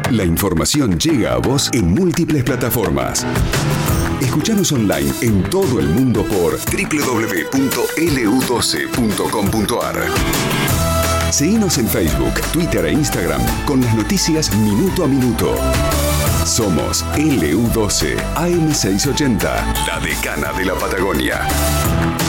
La información llega a vos en múltiples plataformas. Escuchanos online en todo el mundo por www.lu12.com.ar. Seguinos en Facebook, Twitter e Instagram con las noticias minuto a minuto. Somos LU12 AM680, la decana de la Patagonia.